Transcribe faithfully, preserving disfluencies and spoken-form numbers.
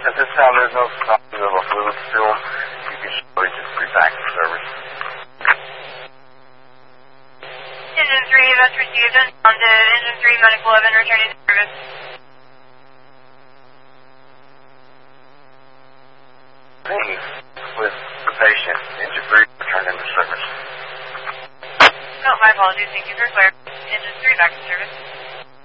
At this time, there's no signs of a fluid spill. You can surely just be back to service. Engine three, that's received. On to Engine three, Medic eleven, returning to service. Hey, with the patient, Engine three, returning to service. Oh, my apologies. Thank you for clear. Engine three, back to service.